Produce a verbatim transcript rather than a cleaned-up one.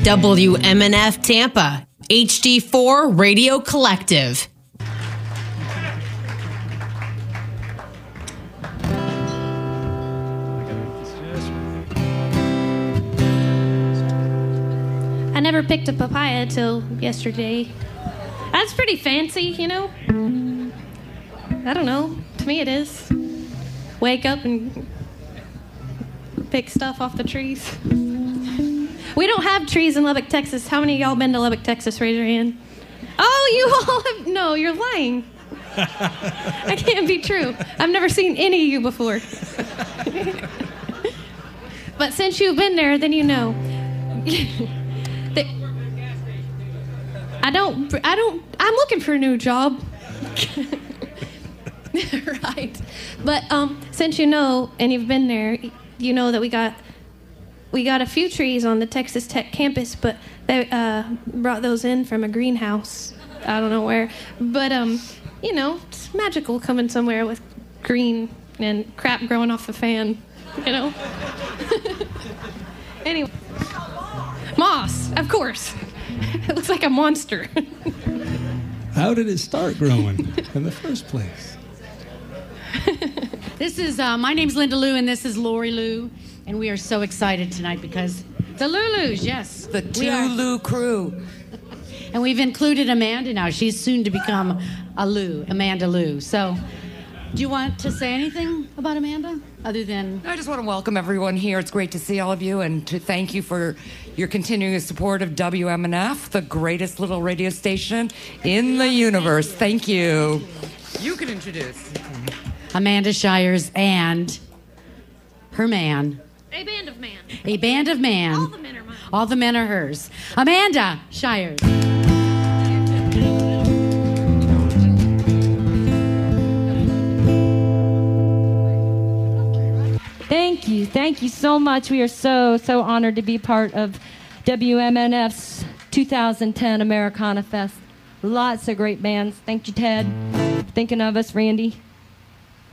W M N F Tampa, H D four Radio Collective. I never picked a papaya till yesterday. That's pretty fancy, you know? I don't know. To me it is. Wake up and pick stuff off the trees. We don't have trees in Lubbock, Texas. How many of y'all been to Lubbock, Texas? Raise your hand. Oh, you all have... No, you're lying. That can't be true. I've never seen any of you before. But since you've been there, then you know. I don't, I don't, I'm looking for a new job. Right. But um, since you know, and you've been there, you know that we got, we got a few trees on the Texas Tech campus, but they uh, brought those in from a greenhouse. I don't know where. But, um, you know, it's magical coming somewhere with green and crap growing off the fan, you know? Anyway. Moss, of course. It looks like a monster. How did it start growing in the first place? This is, uh, my name's Linda Lou, and this is Lori Lou, and we are so excited tonight because the Lulus, yes. The Two-Lou crew. And we've included Amanda now. She's soon to become a Lou, Amanda Lou. So, do you want to say anything about Amanda, other than... I just want to welcome everyone here. It's great to see all of you, and to thank you for your continuing support of W M N F, the greatest little radio station in the universe. Thank you. You can introduce. Amanda Shires and her man. A band of man. A band of man. All the men are mine. All the men are hers. Amanda Shires. Thank you. Thank you so much. We are so, so honored to be part of W M N F's two thousand ten Americana Fest. Lots of great bands. Thank you, Ted, for thinking of us, Randy.